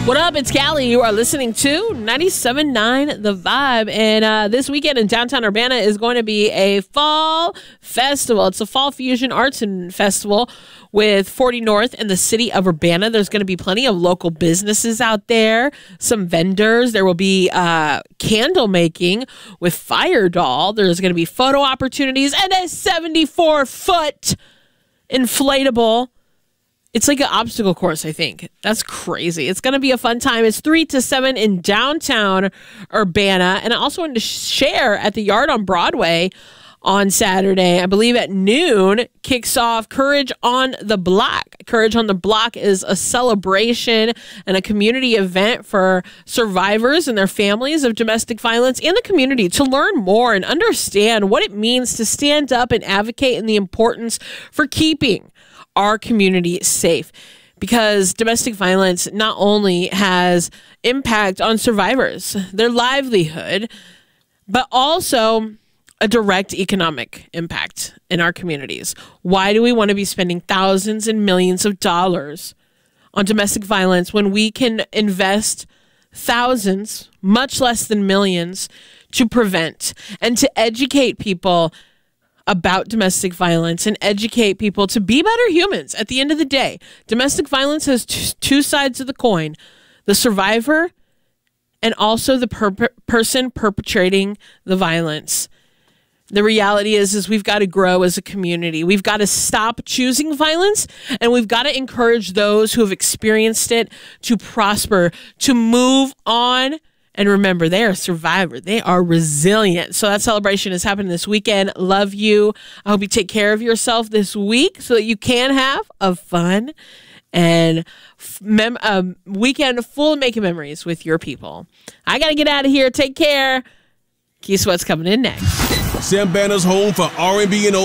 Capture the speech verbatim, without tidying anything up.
What up? It's Callie. You are listening to ninety-seven point nine The Vibe. And uh, this weekend in downtown Urbana is going to be a fall festival. It's a fall fusion arts and festival with forty North and the city of Urbana. There's going to be plenty of local businesses out there, some vendors. There will be uh, candle making with Fire Doll. There's going to be photo opportunities and a seventy-four foot inflatable. It's like an obstacle course, I think. That's crazy. It's going to be a fun time. It's three to seven in downtown Urbana. And I also wanted to share at the Yard on Broadway on Saturday, I believe at noon, kicks off Courage on the Block. Courage on the Block is a celebration and a community event for survivors and their families of domestic violence and the community to learn more and understand what it means to stand up and advocate and the importance for keeping our community safe, because domestic violence not only has impact on survivors, their livelihood, but also a direct economic impact in our communities. Why do we want to be spending thousands and millions of dollars on domestic violence when we can invest thousands, much less than millions, to prevent and to educate people about domestic violence and educate people to be better humans? At the end of the day, domestic violence has t- two sides of the coin: the survivor and also the per- person perpetrating the violence. The reality is, is we've got to grow as a community. We've got to stop choosing violence, and we've got to encourage those who have experienced it to prosper, to move on. And remember, they are a survivor. They are resilient. So that celebration is happening this weekend. Love you. I hope you take care of yourself this week so that you can have a fun and mem- um, weekend full of making memories with your people. I got to get out of here. Take care. Guess what's coming in next? Sam Banner's home for R and B and